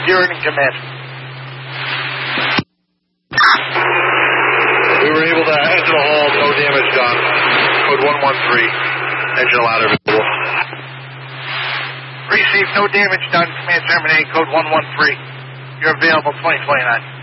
Gearing and command. We were able to enter the hall, no damage done. Code 113, engine ladder visible. Received, no damage done. Command terminate, code 113. You're available 2029.